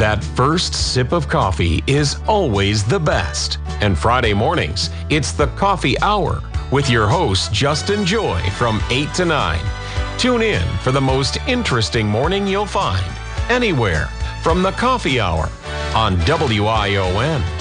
That first sip of coffee is always the best. And Friday mornings, it's the Coffee Hour with your host, Justin Joy, from 8 to 9. Tune in for the most interesting morning you'll find anywhere from the Coffee Hour on WION.